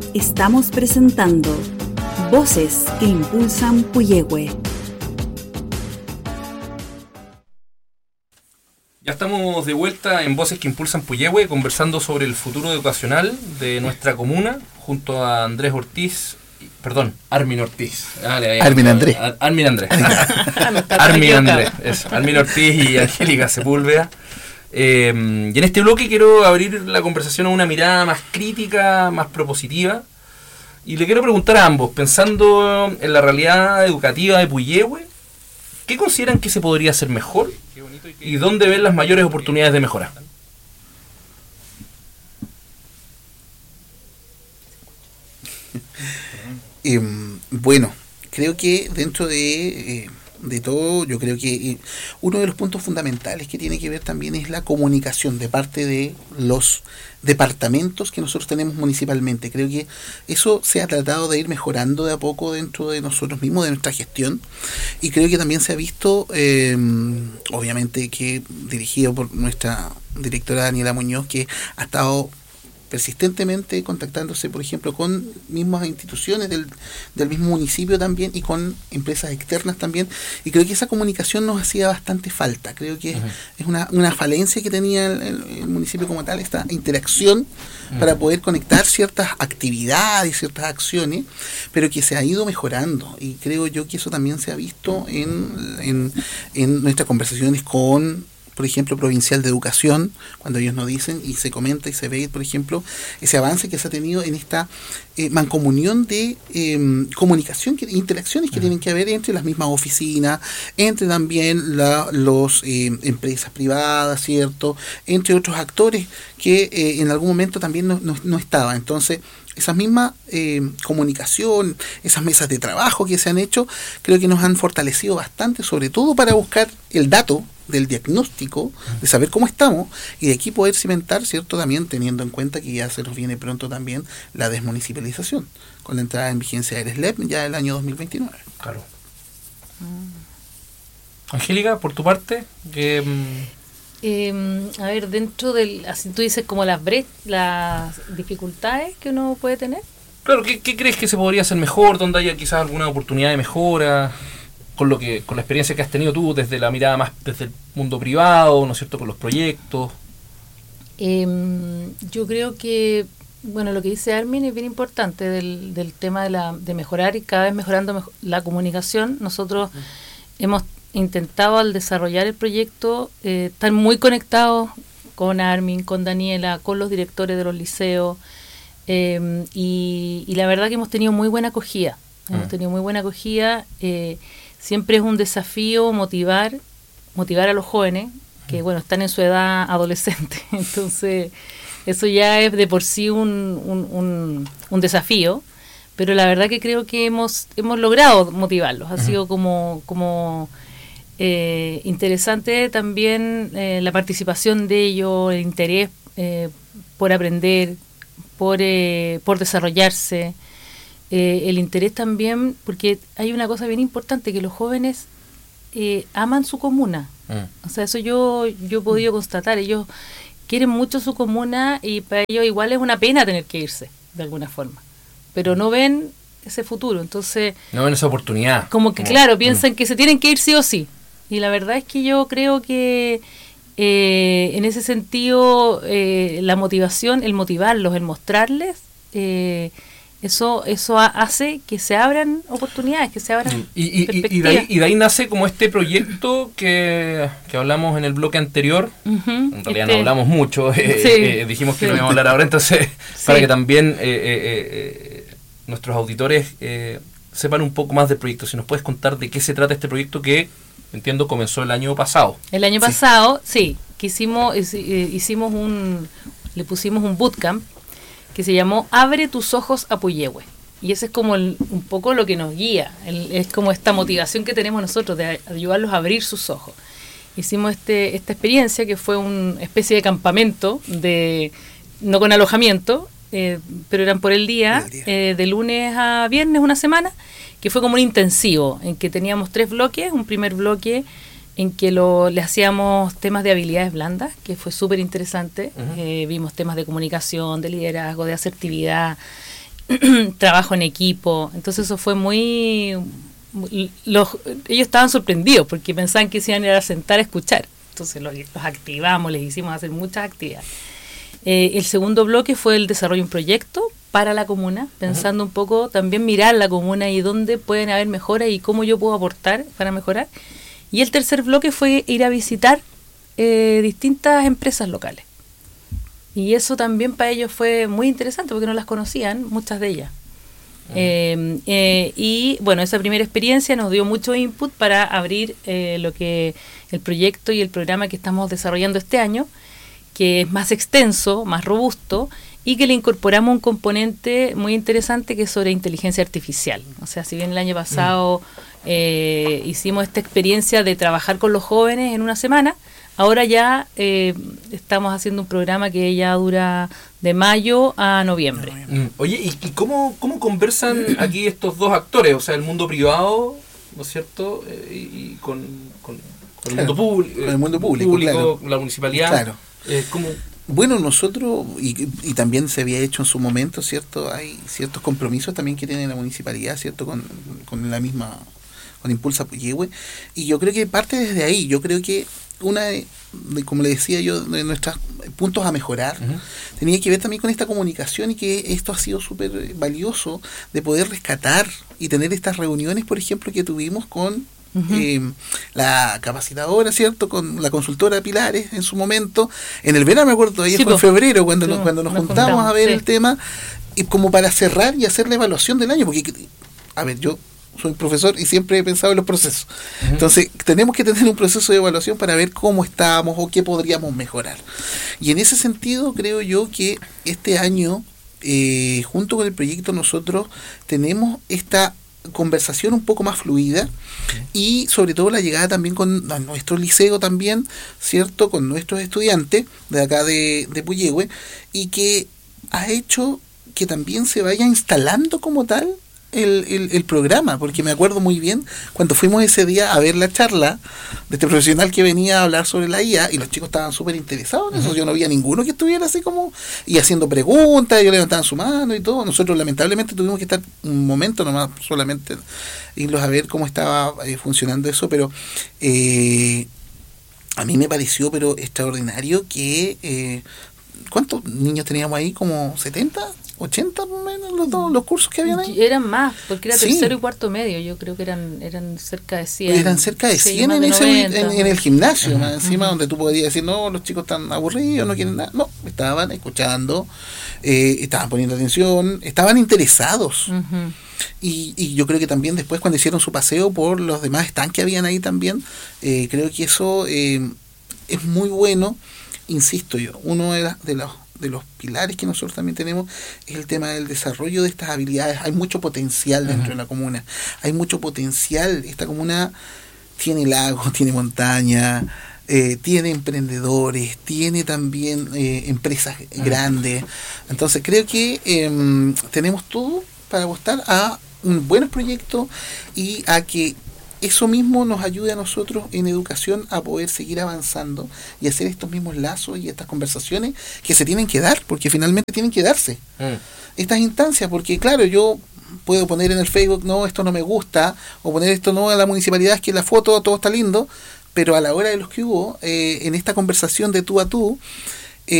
Estamos presentando Voces que Impulsan Puyehue. Ya estamos de vuelta en Voces que Impulsan Puyehue, conversando sobre el futuro educacional de nuestra comuna, junto a Armin Ortiz. Armin Andrés. Armin Ortiz y Angélica Sepúlveda. Y en este bloque quiero abrir la conversación a una mirada más crítica, más propositiva. Y le quiero preguntar a ambos, pensando en la realidad educativa de Puyehue, ¿qué consideran que se podría hacer mejor? ¿Y dónde ven las mayores oportunidades de mejora? Bueno, creo que dentro de todo, yo creo que uno de los puntos fundamentales que tiene que ver también es la comunicación de parte de los departamentos que nosotros tenemos municipalmente. Creo que eso se ha tratado de ir mejorando de a poco dentro de nosotros mismos, de nuestra gestión, y creo que también se ha visto, obviamente que dirigido por nuestra directora Daniela Muñoz, que ha estado persistentemente contactándose, por ejemplo, con mismas instituciones del mismo municipio también y con empresas externas también, y creo que esa comunicación nos hacía bastante falta. Creo que es una falencia que tenía el municipio como tal, esta interacción para poder conectar ciertas actividades, ciertas acciones, pero que se ha ido mejorando, y creo yo que eso también se ha visto en nuestras conversaciones con, por ejemplo, Provincial de Educación, cuando ellos nos dicen y se comenta y se ve, por ejemplo, ese avance que se ha tenido en esta mancomunión de comunicación, interacciones que tienen que haber entre las mismas oficinas, entre también los empresas privadas, ¿cierto?, entre otros actores que en algún momento también no estaban. Entonces, esa misma comunicación, esas mesas de trabajo que se han hecho, creo que nos han fortalecido bastante, sobre todo para buscar el dato del diagnóstico, de saber cómo estamos, y de aquí poder cimentar, ¿cierto?, también teniendo en cuenta que ya se nos viene pronto también la desmunicipalización, con la entrada en vigencia del SLEP ya el año 2029. Claro. Angélica, por tu parte, a ver, dentro del, así tú dices, como las dificultades que uno puede tener. Claro, ¿qué crees que se podría hacer mejor? ¿Dónde haya quizás alguna oportunidad de mejora? Con la experiencia que has tenido tú desde la mirada más desde el mundo privado, ¿no es cierto?, con los proyectos. Yo creo que, bueno, lo que dice Armin es bien importante del tema de mejorar y cada vez mejorando la comunicación. Nosotros hemos intentado, al desarrollar el proyecto, estar muy conectados con Armin, con Daniela, con los directores de los liceos, y la verdad que hemos tenido muy buena acogida. Siempre es un desafío motivar a los jóvenes que, bueno, están en su edad adolescente. Entonces, eso ya es de por sí un desafío, pero la verdad que creo que hemos logrado motivarlos. Ha sido como interesante también la participación de ellos, el interés por aprender, por desarrollarse. El interés también, porque hay una cosa bien importante, que los jóvenes aman su comuna. O sea, eso yo he podido constatar. Ellos quieren mucho su comuna y para ellos igual es una pena tener que irse, de alguna forma. Pero no ven ese futuro, entonces... No ven esa oportunidad. Como que, claro, piensan que se tienen que ir sí o sí. Y la verdad es que yo creo que en ese sentido la motivación, el motivarlos, el mostrarles... Eso hace que se abran oportunidades, que se abran perspectivas. Y de ahí nace como este proyecto que hablamos en el bloque anterior. En realidad no hablamos mucho, dijimos que no íbamos a hablar ahora, entonces para que también nuestros auditores sepan un poco más del proyecto. Si nos puedes contar de qué se trata este proyecto que, entiendo, comenzó el año pasado. El año pasado, que le pusimos un bootcamp que se llamó Abre tus ojos a Puyehue. Y ese es como un poco lo que nos guía, es como esta motivación que tenemos nosotros de ayudarlos a abrir sus ojos. Hicimos esta experiencia que fue una especie de campamento, no con alojamiento, pero eran por el día, de lunes a viernes, una semana, que fue como un intensivo, en que teníamos 3 bloques, un primer bloque en que le hacíamos temas de habilidades blandas, que fue súper interesante. Vimos temas de comunicación, de liderazgo, de asertividad, trabajo en equipo. Entonces eso fue ellos estaban sorprendidos porque pensaban que se iban a ir a sentar a escuchar. Entonces los activamos, les hicimos hacer muchas actividades. El segundo bloque fue el desarrollo de un proyecto para la comuna, pensando un poco también mirar la comuna y dónde pueden haber mejoras y cómo yo puedo aportar para mejorar. Y el tercer bloque fue ir a visitar distintas empresas locales. Y eso también para ellos fue muy interesante porque no las conocían, muchas de ellas. Y bueno, esa primera experiencia nos dio mucho input para abrir lo que el proyecto y el programa que estamos desarrollando este año, que es más extenso, más robusto, y que le incorporamos un componente muy interesante que es sobre inteligencia artificial. O sea, si bien el año pasado hicimos esta experiencia de trabajar con los jóvenes en una semana, ahora ya estamos haciendo un programa que ya dura de mayo a noviembre. Oye, ¿y cómo conversan aquí estos dos actores? O sea, el mundo privado, ¿no es cierto? Y con el mundo público. El mundo público, claro. La municipalidad. Claro. ¿Cómo? Bueno, nosotros, y también se había hecho en su momento, ¿cierto? Hay ciertos compromisos también que tiene la municipalidad, ¿cierto? Con la misma, con Impulsa Puyehue. Y yo creo que parte desde ahí. Yo creo que como le decía yo, de nuestros puntos a mejorar, tenía que ver también con esta comunicación, y que esto ha sido súper valioso de poder rescatar y tener estas reuniones, por ejemplo, que tuvimos con la capacitadora, ¿cierto? Con la consultora Pilares en su momento, en el verano, me acuerdo, todavía fue en febrero cuando nos juntamos a ver el tema, y como para cerrar y hacer la evaluación del año, porque, a ver, yo soy profesor y siempre he pensado en los procesos. Entonces, tenemos que tener un proceso de evaluación para ver cómo estábamos o qué podríamos mejorar. Y en ese sentido, creo yo que este año, junto con el proyecto, nosotros tenemos esta conversación un poco más fluida, y sobre todo la llegada también con nuestro liceo también, ¿cierto? Con nuestros estudiantes de acá de Puyehue, y que ha hecho que también se vaya instalando como tal el programa, porque me acuerdo muy bien cuando fuimos ese día a ver la charla de este profesional que venía a hablar sobre la IA, y los chicos estaban súper interesados en eso. Yo no había ninguno que estuviera así como y haciendo preguntas, ellos levantaban su mano y todo. Nosotros lamentablemente tuvimos que estar un momento nomás, solamente irlos a ver cómo estaba funcionando eso, pero a mí me pareció pero extraordinario que ¿cuántos niños teníamos ahí? ¿Como 70? 80 más o menos los cursos que habían ahí. Eran más, porque era tercero y cuarto medio. Yo creo que eran cerca de 100. Eran cerca de 100 en el gimnasio, más encima, donde tú podías decir, no, los chicos están aburridos, no quieren nada. No, estaban escuchando, estaban poniendo atención, estaban interesados. Y yo creo que también después, cuando hicieron su paseo por los demás stands que habían ahí también, creo que eso es muy bueno. Insisto yo, uno de los pilares que nosotros también tenemos es el tema del desarrollo de estas habilidades. Hay mucho potencial dentro de la comuna, hay mucho potencial. Esta comuna tiene lagos, tiene montaña, tiene emprendedores, tiene también empresas grandes. Entonces creo que tenemos todo para apostar a un buen proyecto y a que eso mismo nos ayude a nosotros en educación a poder seguir avanzando y hacer estos mismos lazos y estas conversaciones que se tienen que dar, porque finalmente tienen que darse estas instancias, porque claro, yo puedo poner en el Facebook, no, esto no me gusta, o poner esto no a la municipalidad, es que la foto todo está lindo, pero a la hora de los que hubo, en esta conversación de tú a tú,